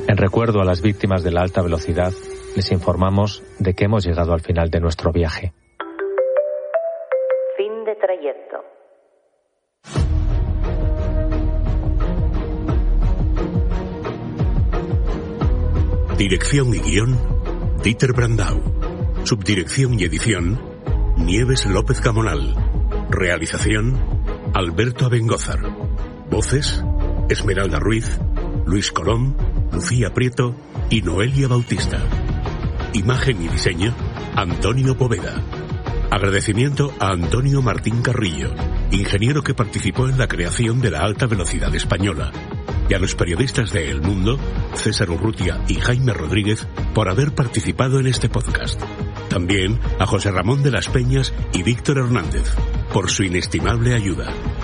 En recuerdo a las víctimas de la alta velocidad, les informamos de que hemos llegado al final de nuestro viaje. Fin de trayecto. Dirección y guión, Dieter Brandau. Subdirección y edición, Nieves López Camonal. Realización, Alberto Abengózar. Voces, Esmeralda Ruiz, Luis Colón, Lucía Prieto y Noelia Bautista. Imagen y diseño, Antonio Poveda. Agradecimiento a Antonio Martín Carrillo, ingeniero que participó en la creación de la alta velocidad española, y a los periodistas de El Mundo, César Urrutia y Jaime Rodríguez, por haber participado en este podcast. También a José Ramón de las Peñas y Víctor Hernández, por su inestimable ayuda.